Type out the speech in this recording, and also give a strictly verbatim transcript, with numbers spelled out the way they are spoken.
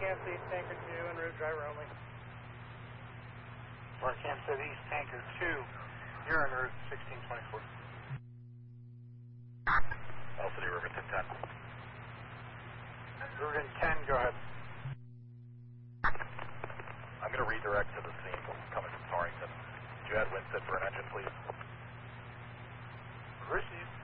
Kansas East Tanker two and route driver only. Or Kansas East Tanker two, you're en route sixteen twenty-four. City Riverton ten. Riverton ten, go ahead. I'm going to redirect to the scene coming from Torrington. Could you add Winston for an engine, please? Received.